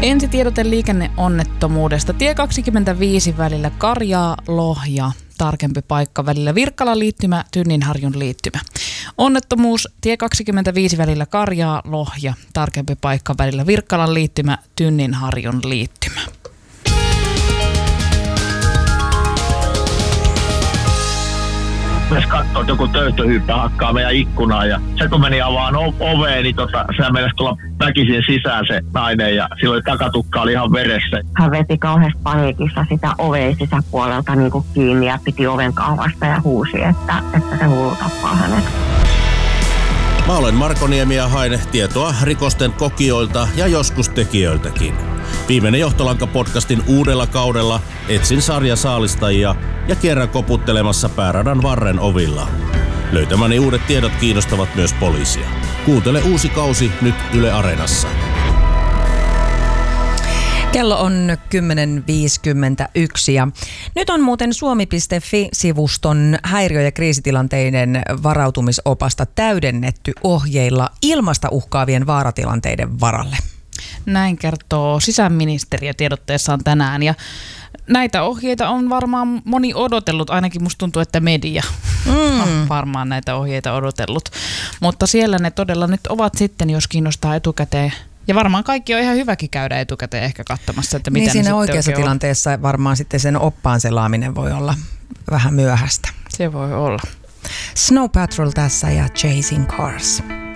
Ensitiedote liikenneonnettomuudesta. Tie 25 välillä Karjaa-Lohja. Tarkempi paikka välillä Virkkalan liittymä, Tynninharjun liittymä. Onnettomuus tie 25 välillä Karjaa-Lohja. Tarkempi paikka välillä Virkkalan liittymä, Tynninharjun liittymä. Jos katsoo, että joku töyttöhyyppä hakkaa meidän ikkunaa ja se kun meni avaan oveen, niin sehän meinasi tulla väkisin sisään se nainen ja silloin takatukka oli ihan veressä. Hän veti kauheassa paniikissa sitä oveen sisäpuolelta niin kuin kiinni ja piti oven kahvasta ja huusi, että se hullu tappaa hänet. Mä olen Marko Niemi ja haen tietoa rikosten kokijoilta ja joskus tekijöiltäkin. Viimeinen Johtolanka-podcastin uudella kaudella etsin sarjasaalistajia ja kierrän koputtelemassa pääradan varren ovilla. Löytämäni uudet tiedot kiinnostavat myös poliisia. Kuuntele uusi kausi nyt Yle Areenassa. Kello on 10.51 ja nyt on muuten suomi.fi-sivuston häiriö- ja kriisitilanteiden varautumisopasta täydennetty ohjeilla ilmasta uhkaavien vaaratilanteiden varalle. Näin kertoo sisäministeriö tiedotteessaan tänään ja näitä ohjeita on varmaan moni odotellut, ainakin musta tuntuu, että media on varmaan näitä ohjeita odotellut. Mutta siellä ne todella nyt ovat sitten, jos kiinnostaa etukäteen. Ja varmaan kaikki on ihan hyväkin käydä etukäteen ehkä katsomassa, että mitä niin siinä ne oikeassa tilanteessa on. Varmaan sitten sen oppaan selaaminen voi olla vähän myöhäistä. Se voi olla. Snow Patrol tässä ja Chasing Cars.